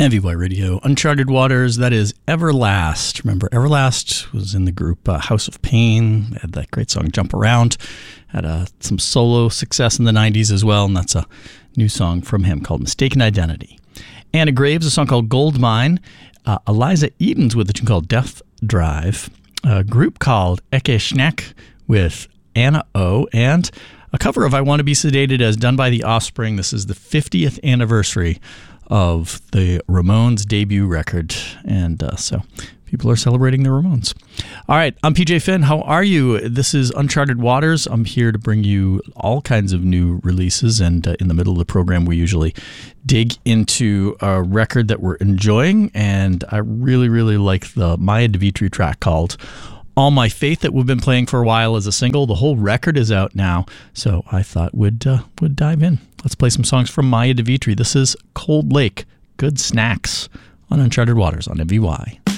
MVY Radio, Uncharted Waters, that is Everlast. Remember, Everlast was in the group House of Pain. They had that great song, Jump Around. Had some solo success in the 90s as well, and that's a new song from him called Mistaken Identity. Anna Graves, a song called Gold Mine. Eliza Edens with a tune called Death Drive. A group called Eke Schneck with Anna O. And a cover of I Want to Be Sedated as done by The Offspring. This is the 50th anniversary of the Ramones debut record, and so people are celebrating the Ramones. All right, I'm PJ Finn. How are you? This is Uncharted Waters. I'm here to bring you all kinds of new releases, and in the middle of the program we usually dig into a record that we're enjoying, and I really, really like the Maya DeVitri track called All My Faith that we've been playing for a while as a single. The whole record is out now, so I thought we'd dive in. Let's play some songs from Maya DeVitri. This is Cold Lake, Good Snacks on Uncharted Waters on MVY.